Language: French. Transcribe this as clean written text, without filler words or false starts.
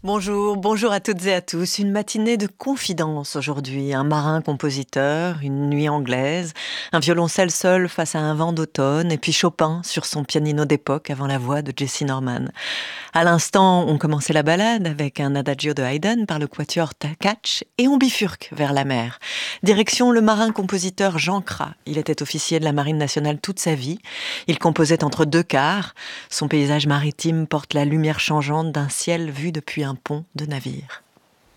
Bonjour, bonjour à toutes et à tous. Une matinée de confidence aujourd'hui. Un marin-compositeur, une nuit anglaise, un violoncelle seul face à un vent d'automne, et puis Chopin sur son pianino d'époque avant la voix de Jessye Norman. À l'instant, on commençait la balade avec un adagio de Haydn par le quatuor Takacs et on bifurque vers la mer. Direction le marin-compositeur Jean Cras. Il était officier de la Marine nationale toute sa vie. Il composait entre deux quarts. Son paysage maritime porte la lumière changeante d'un ciel vu depuis un pont de navire.